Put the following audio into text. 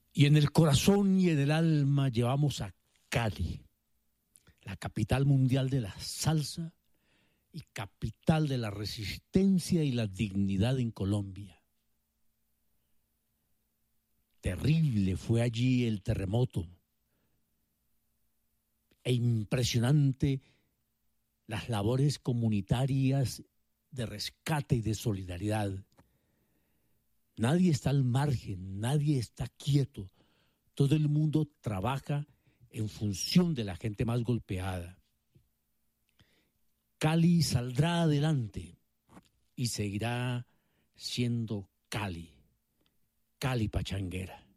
Y en el corazón y en el alma llevamos a Cali, la capital mundial de la salsa y capital de la resistencia y la dignidad en Colombia. Terrible fue allí el terremoto e impresionante las labores comunitarias de rescate y de solidaridad. Nadie está al margen, nadie está quieto. Todo el mundo trabaja en función de la gente más golpeada. Cali saldrá adelante y seguirá siendo Cali, Cali pachanguera.